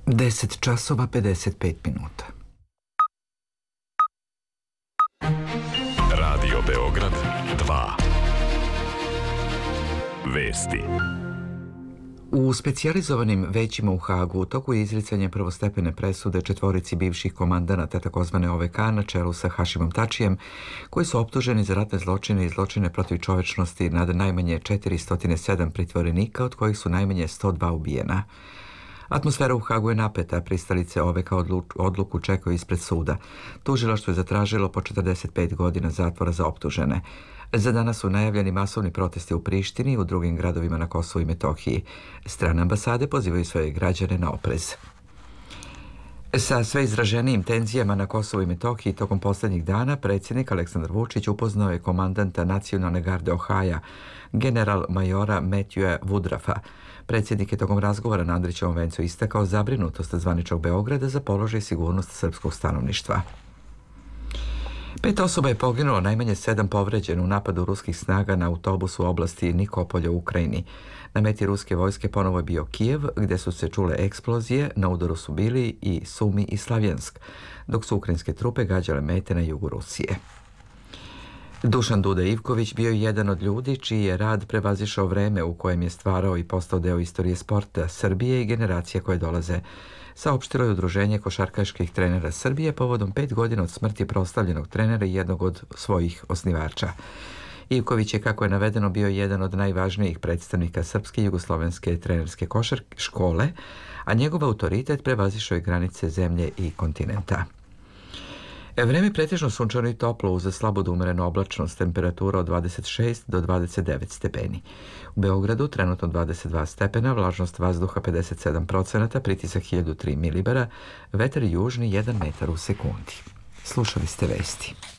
10 časova 55 minuta. Radio Beograd 2. Vesti. U specijalizovanim većima u Hagu u toku je izricanje prvostepene presude četvorici bivših komandanata takozvane OVK na čelu sa Hašimom Tačijem, koji su optuženi za ratne zločine i zločine protiv čovečnosti nad najmanje 407 pritvorenika, od kojih su najmanje 102 ubijena. Atmosfera u Hagu je napeta, pristalice OVK odluku čekaju ispred suda. Tužilaštvo je zatražilo po 45 godina zatvora za optužene. Za danas su najavljeni masovni protesti u Prištini i u drugim gradovima na Kosovu i Metohiji. Strane ambasade pozivaju svoje građane na oprez. Sa sve izraženijim tenzijama na Kosovu i Metohiji tokom posljednjih dana predsjednik Aleksandar Vučić upoznao je komandanta Nacionalne garde Ohaja, general majora Matthewa Woodrafa. Predsjednik je tokom razgovora na Andrićevom vencu istakao zabrinutost zvaničnog Beograda za položaj i sigurnost srpskog stanovništva. 5 osoba je poginulo, najmanje 7 povređeno u napadu ruskih snaga na autobus u oblasti Nikopolja u Ukrajini. Na meti ruske vojske ponovo je bio Kijev, gdje su se čule eksplozije, na udaru su bili i Sumi i Slavjansk, dok su ukrajinske trupe gađale mete na jugu Rusije. Dušan Duda Ivković bio je jedan od ljudi čiji je rad prevazišao vreme u kojem je stvarao i postao deo istorije sporta Srbije i generacija koje dolaze. Saopštilo je Udruženje košarkaških trenera Srbije povodom 5 godina od smrti proslavljenog trenera i jednog od svojih osnivača. Ivković je, kako je navedeno, bio jedan od najvažnijih predstavnika srpske i jugoslovenske trenerske škole, a njegov autoritet prevazišao je granice zemlje i kontinenta. Vreme pretežno sunčano i toplo uz slabo do umerenu oblačnost, temperatura od 26 do 29 stepeni. U Beogradu trenutno 22 stepena, vlažnost vazduha 57%, pritisak 1003 milibara, vetar južni 1 metar u sekundi. Slušali ste vesti.